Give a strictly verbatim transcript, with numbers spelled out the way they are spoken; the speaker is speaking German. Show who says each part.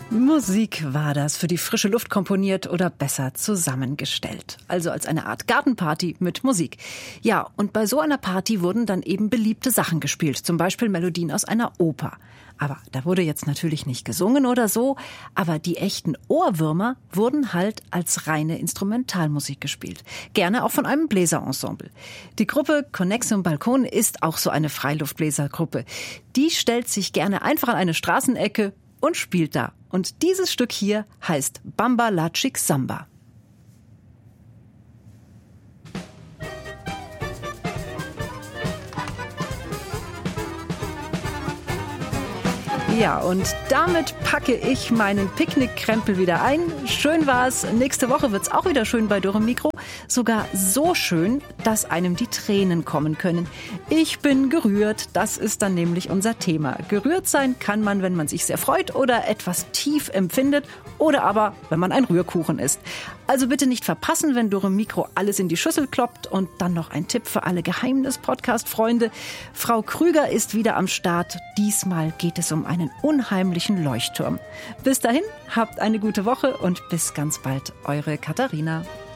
Speaker 1: Musik war das, für die frische Luft komponiert oder besser zusammengestellt. Also als eine Art Gartenparty mit Musik. Ja, und bei so einer Party wurden dann eben beliebte Sachen gespielt, zum Beispiel Melodien aus einer Oper. Aber da wurde jetzt natürlich nicht gesungen oder so, aber die echten Ohrwürmer wurden halt als reine Instrumentalmusik gespielt. Gerne auch von einem Bläserensemble. Die Gruppe Connexion Balkon ist auch so eine Freiluftbläsergruppe. Die stellt sich gerne einfach an eine Straßenecke und spielt da. Und dieses Stück hier heißt Bamba la Chick Samba. Ja, und damit packe ich meinen Picknickkrempel wieder ein. Schön war's. Nächste Woche wird's auch wieder schön bei Dürre Mikro. Sogar so schön, dass einem die Tränen kommen können. Ich bin gerührt. Das ist dann nämlich unser Thema. Gerührt sein kann man, wenn man sich sehr freut oder etwas tief empfindet oder aber, wenn man ein Rührkuchen isst. Also bitte nicht verpassen, wenn Dürre Mikro alles in die Schüssel kloppt. Und dann noch ein Tipp für alle Geheimnis-Podcast-Freunde. Frau Krüger ist wieder am Start. Diesmal geht es um einen unheimlichen Leuchtturm. Bis dahin, habt eine gute Woche und bis ganz bald. Eure Katharina.